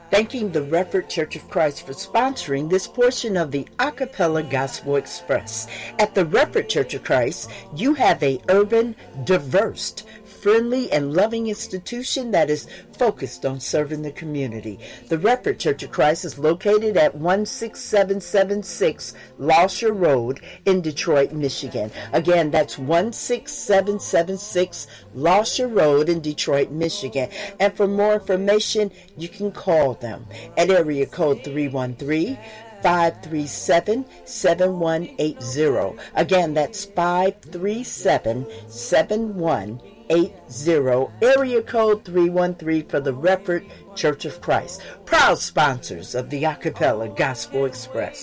thanking the Reverend Church of Christ for sponsoring this portion of the Acapella Gospel Express. At the Reverend Church of Christ, you have a urban, diverse, friendly, and loving institution that is focused on serving the community. The Reverend Church of Christ is located at 16776 Lawshire Road in Detroit, Michigan. Again, that's 16776 Lawshire Road in Detroit, Michigan. And for more information, you can call them at area code 313-537-7180. Again, that's 537-7180. Area code 313 for the Reverend Church of Christ. Proud sponsors of the Acapella Gospel Express.